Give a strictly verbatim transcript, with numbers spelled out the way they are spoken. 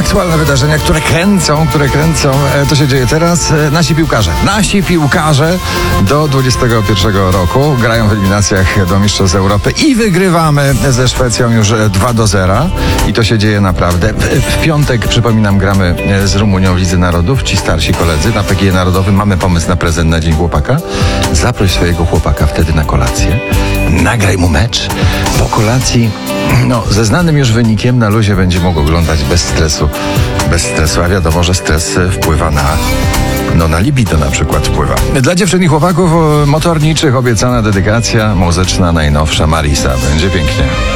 aktualne wydarzenia, które kręcą, które kręcą. To się dzieje teraz. Nasi piłkarze. Nasi piłkarze do dwudziestego pierwszego roku grają w eliminacjach do Mistrzostw Europy i wygrywamy ze Szwecją już dwa do zera. I to się dzieje naprawdę. W, w piątek, przypominam, gramy z Rumunią w Lidze Narodów. Ci starsi koledzy na P G E Narodowym. Mamy pomysł na prezent na Dzień Chłopaka. Zaproś swojego chłopaka wtedy na kolację. Nagraj mu mecz. Po kolacji, no, ze znanym już wynikiem na luzie będzie mógł oglądać bez stresu. Bez stresu, a wiadomo, że stres wpływa na, no, na libido na przykład wpływa. Dla dziewczyn i chłopaków motorniczych obiecana dedykacja muzyczna najnowsza Marisa. Będzie pięknie.